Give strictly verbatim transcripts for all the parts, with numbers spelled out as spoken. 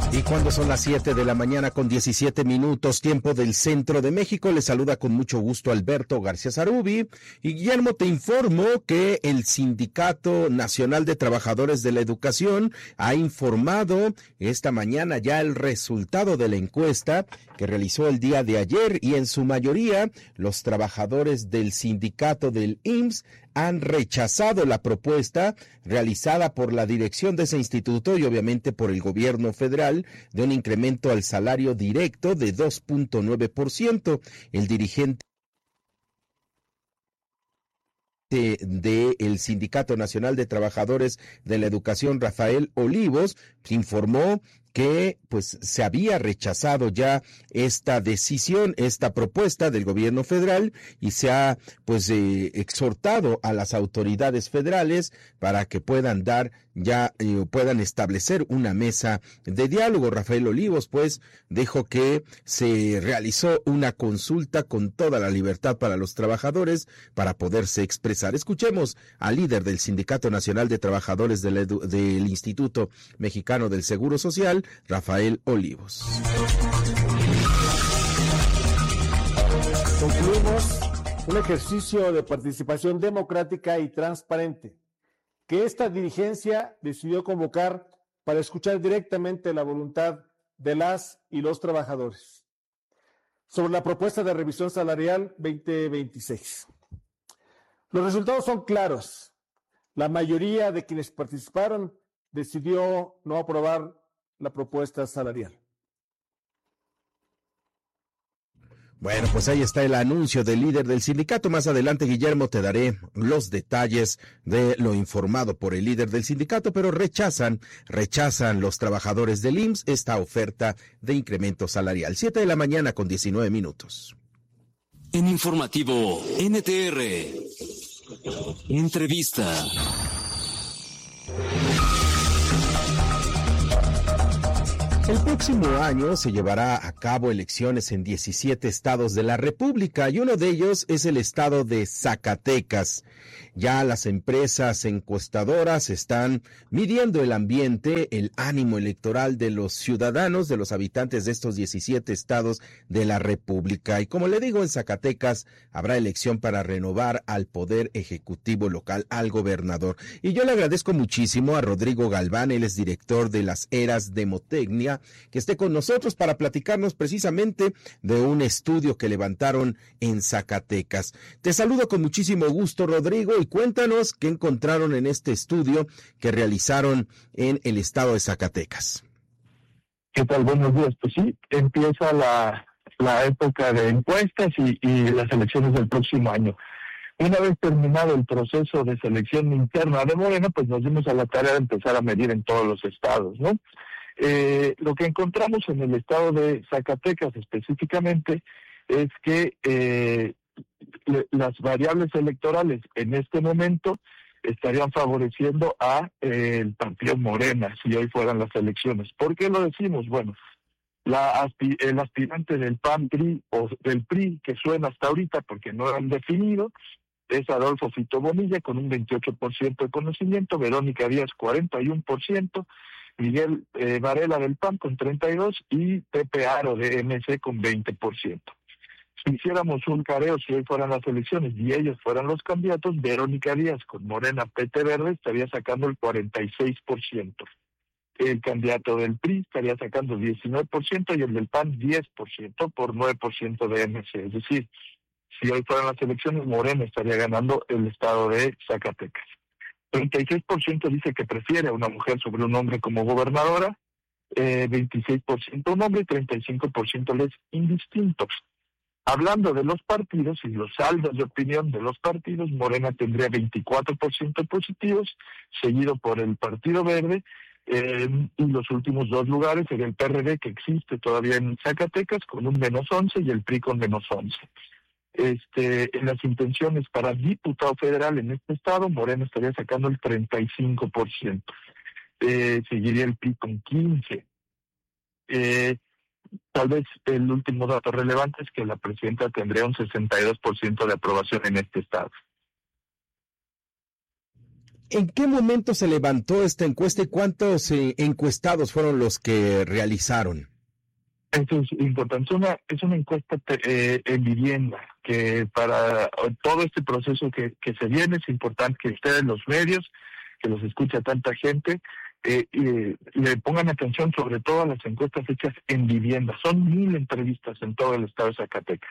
Y cuando son las siete de la mañana con diecisiete minutos, tiempo del centro de México, les saluda con mucho gusto Alberto García Zarubi. Y Guillermo, te informo que el Sindicato Nacional de Trabajadores de la Educación ha informado esta mañana ya el resultado de la encuesta que realizó el día de ayer, y en su mayoría los trabajadores del sindicato del I M S S han rechazado la propuesta realizada por la dirección de ese instituto y obviamente por el gobierno federal de un incremento al salario directo de dos punto nueve por ciento. El dirigente del Sindicato Nacional de Trabajadores de la Educación, Rafael Olivos, informó que pues se había rechazado ya esta decisión, esta propuesta del gobierno federal, y se ha pues eh, exhortado a las autoridades federales para que puedan dar ya, eh, puedan establecer una mesa de diálogo. Rafael Olivos pues dijo que se realizó una consulta con toda la libertad para los trabajadores para poderse expresar. Escuchemos al líder del Sindicato Nacional de Trabajadores del, Edu- del Instituto Mexicano del Seguro Social, Rafael Olivos. Concluimos un ejercicio de participación democrática y transparente que esta dirigencia decidió convocar para escuchar directamente la voluntad de las y los trabajadores sobre la propuesta de revisión salarial veinte veintiséis. Los resultados son claros. La mayoría de quienes participaron decidió no aprobar la propuesta salarial. Bueno, pues ahí está el anuncio del líder del sindicato. Más adelante, Guillermo, te daré los detalles de lo informado por el líder del sindicato, pero rechazan, rechazan los trabajadores del I M S S esta oferta de incremento salarial. Siete de la mañana con diecinueve minutos. En Informativo N T R, entrevista. El próximo año se llevará a cabo elecciones en diecisiete estados de la República, y uno de ellos es el estado de Zacatecas. Ya las empresas encuestadoras están midiendo el ambiente, el ánimo electoral de los ciudadanos, de los habitantes de estos diecisiete estados de la República. Y como le digo, en Zacatecas habrá elección para renovar al Poder Ejecutivo local, al gobernador. Y yo le agradezco muchísimo a Rodrigo Galván, él es director de las Eras Demotecnia, que esté con nosotros para platicarnos precisamente de un estudio que levantaron en Zacatecas. Te saludo con muchísimo gusto, Rodrigo, y cuéntanos qué encontraron en este estudio que realizaron en el estado de Zacatecas. ¿Qué tal? Buenos días. Pues sí, empieza la, la época de encuestas y, y las elecciones del próximo año. Una vez terminado el proceso de selección interna de Morena, pues nos dimos a la tarea de empezar a medir en todos los estados, ¿no? Eh, lo que encontramos en el estado de Zacatecas específicamente es que eh, le, las variables electorales en este momento estarían favoreciendo a eh, el partido Morena si hoy fueran las elecciones. ¿Por qué lo decimos? Bueno, la aspi el aspirante del P A N P R I o del P R I que suena hasta ahorita porque no han definido es Adolfo Fito Bonilla con un veintiocho por ciento de conocimiento, Verónica Díaz cuarenta y uno por ciento, Miguel eh, Varela del P A N con treinta y dos por ciento y Pepe Aro de M C con veinte por ciento. Si hiciéramos un careo, si hoy fueran las elecciones y ellos fueran los candidatos, Verónica Díaz con Morena P T Verde estaría sacando el cuarenta y seis por ciento. El candidato del P R I estaría sacando diecinueve por ciento y el del P A N diez por ciento por nueve por ciento de M C. Es decir, si hoy fueran las elecciones, Morena estaría ganando el estado de Zacatecas. treinta y seis por ciento dice que prefiere a una mujer sobre un hombre como gobernadora, eh, veintiséis por ciento un hombre y treinta y cinco por ciento les indistintos. Hablando de los partidos y los saldos de opinión de los partidos, Morena tendría veinticuatro por ciento positivos, seguido por el Partido Verde, eh, y los últimos dos lugares sería el P R D, que existe todavía en Zacatecas, con un menos once, y el P R I con menos once. Este, en las intenciones para diputado federal en este estado, Morena estaría sacando el treinta y cinco por ciento. Eh, seguiría el P R I con quince. Eh, tal vez el último dato relevante es que la presidenta tendría un sesenta y dos por ciento de aprobación en este estado. ¿En qué momento se levantó esta encuesta y cuántos eh, encuestados fueron los que realizaron? Eso es importante. Es una, es una encuesta eh, en vivienda, que para todo este proceso que, que se viene es importante que ustedes, los medios, que los escucha tanta gente, eh, eh, le pongan atención sobre todo a las encuestas hechas en vivienda. Son mil entrevistas en todo el estado de Zacatecas.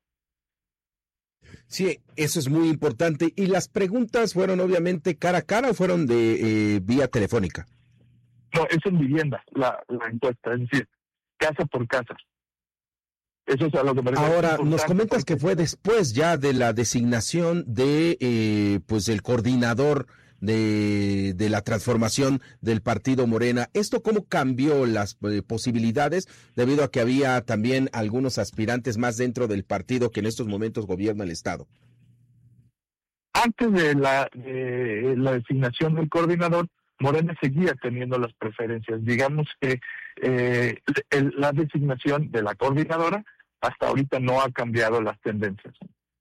Sí, eso es muy importante. ¿Y las preguntas fueron obviamente cara a cara o fueron de eh, vía telefónica? No, es en vivienda la, la encuesta, es decir, casa por casa. Eso es a lo que me refiero. Ahora, nos comentas que fue después ya de la designación de eh, pues el coordinador de, de la transformación del partido Morena. ¿Esto cómo cambió las eh, posibilidades debido a que había también algunos aspirantes más dentro del partido que en estos momentos gobierna el estado? Antes de la, de la designación del coordinador, Morena seguía teniendo las preferencias. Digamos que eh, el, la designación de la coordinadora hasta ahorita no ha cambiado las tendencias.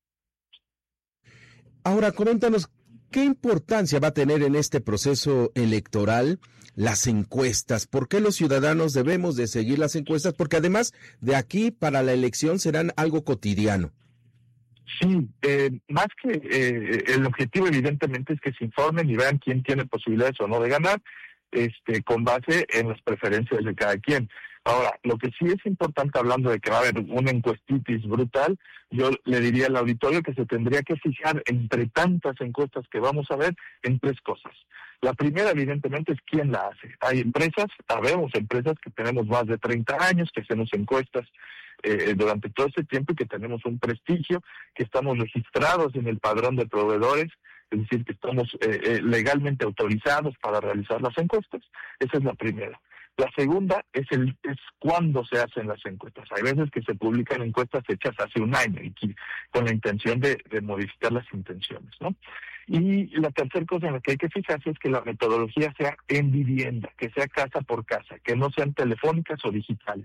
Ahora, coméntanos, ¿qué importancia va a tener en este proceso electoral las encuestas? ¿Por qué los ciudadanos debemos de seguir las encuestas? Porque además de aquí para la elección serán algo cotidiano. Sí, eh, más que eh, el objetivo evidentemente es que se informen y vean quién tiene posibilidades o no de ganar, este, con base en las preferencias de cada quien. Ahora, lo que sí es importante, hablando de que va a haber una encuestitis brutal, yo le diría al auditorio que se tendría que fijar entre tantas encuestas que vamos a ver en tres cosas. La primera, evidentemente, es quién la hace. Hay empresas, sabemos empresas que tenemos más de treinta años, que hacemos encuestas eh, durante todo este tiempo y que tenemos un prestigio, que estamos registrados en el padrón de proveedores, es decir, que estamos eh, eh, legalmente autorizados para realizar las encuestas. Esa es la primera. La segunda es el es cuándo se hacen las encuestas. Hay veces que se publican encuestas hechas hace un año y que, con la intención de, de modificar las intenciones, ¿no? Y la tercera cosa en la que hay que fijarse es que la metodología sea en vivienda, que sea casa por casa, que no sean telefónicas o digitales.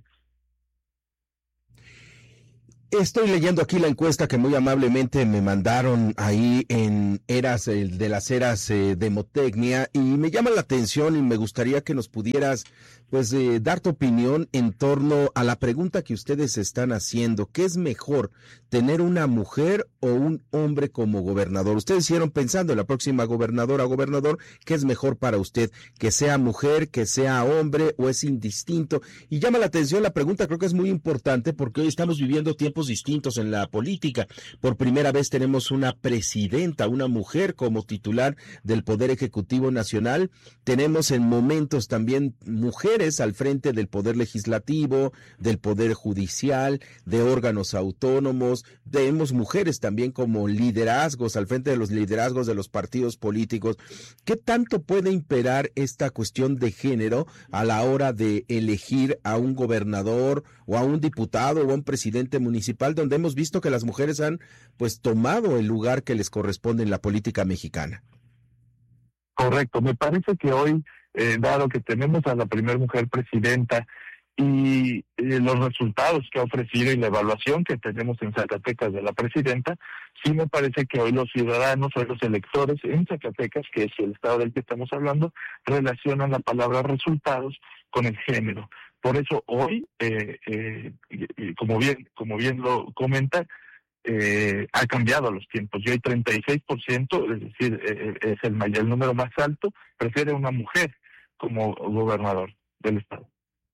Estoy leyendo aquí la encuesta que muy amablemente me mandaron ahí en Eras, el de las Eras eh, Demotecnia, y me llama la atención y me gustaría que nos pudieras pues eh, dar tu opinión en torno a la pregunta que ustedes están haciendo. ¿Qué es mejor, tener una mujer o un hombre como gobernador? Ustedes hicieron pensando en la próxima gobernadora o gobernador, ¿qué es mejor para usted? ¿Que sea mujer, que sea hombre o es indistinto? Y llama la atención la pregunta, creo que es muy importante porque hoy estamos viviendo tiempos distintos en la política. Por primera vez tenemos una presidenta, una mujer como titular del Poder Ejecutivo Nacional. Tenemos en momentos también mujeres al frente del Poder Legislativo, del Poder Judicial, de órganos autónomos. Tenemos mujeres también como liderazgos, al frente de los liderazgos de los partidos políticos. ¿Qué tanto puede imperar esta cuestión de género a la hora de elegir a un gobernador o a un diputado o a un presidente municipal, donde hemos visto que las mujeres han pues tomado el lugar que les corresponde en la política mexicana? Correcto, me parece que hoy, eh, dado que tenemos a la primera mujer presidenta y eh, los resultados que ha ofrecido y la evaluación que tenemos en Zacatecas de la presidenta, sí me parece que hoy los ciudadanos, hoy los electores en Zacatecas, que es el estado del que estamos hablando, relacionan la palabra resultados con el género. Por eso hoy, eh, eh, como bien como bien lo comenta, eh, ha cambiado los tiempos. Y hoy treinta y seis por ciento, es decir, eh, es el mayor el número más alto, prefiere una mujer como gobernador del estado.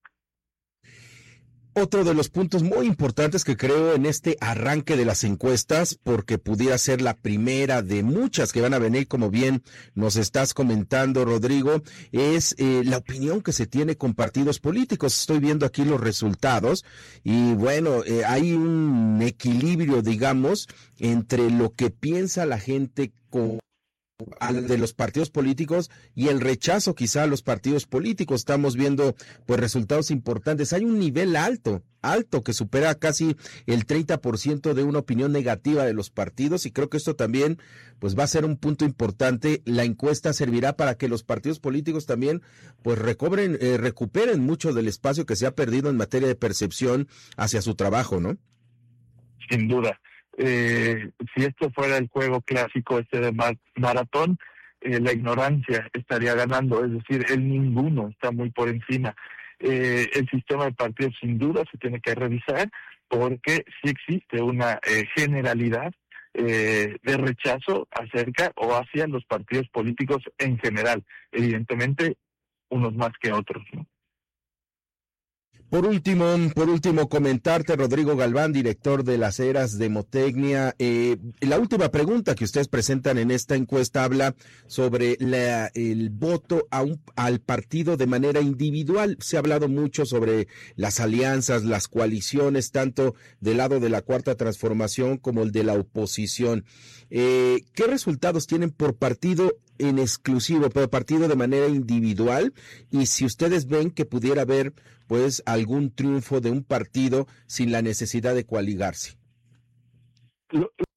Otro de los puntos muy importantes que creo en este arranque de las encuestas, porque pudiera ser la primera de muchas que van a venir, como bien nos estás comentando, Rodrigo, es eh, la opinión que se tiene con partidos políticos. Estoy viendo aquí los resultados y bueno, eh, hay un equilibrio, digamos, entre lo que piensa la gente con de los partidos políticos y el rechazo quizá a los partidos políticos. Estamos viendo pues resultados importantes. Hay un nivel alto, alto que supera casi el treinta por ciento de una opinión negativa de los partidos, y creo que esto también pues va a ser un punto importante. La encuesta servirá para que los partidos políticos también pues recobren, eh, recuperen mucho del espacio que se ha perdido en materia de percepción hacia su trabajo, ¿no? Sin duda. Eh, si esto fuera el juego clásico este de mar- maratón, eh, la ignorancia estaría ganando, es decir, el ninguno está muy por encima. Eh, el sistema de partidos sin duda se tiene que revisar porque sí existe una eh, generalidad eh, de rechazo acerca o hacia los partidos políticos en general, evidentemente unos más que otros, ¿no? Por último, por último, comentarte, Rodrigo Galván, director de las Eras Demotecnia. Eh, la última pregunta que ustedes presentan en esta encuesta habla sobre la, el voto a un, al partido de manera individual. Se ha hablado mucho sobre las alianzas, las coaliciones, tanto del lado de la Cuarta Transformación como el de la oposición. Eh, ¿Qué resultados tienen por partido en exclusivo, por partido de manera individual? Y si ustedes ven que pudiera haber pues algún triunfo de un partido sin la necesidad de coaligarse. Lo,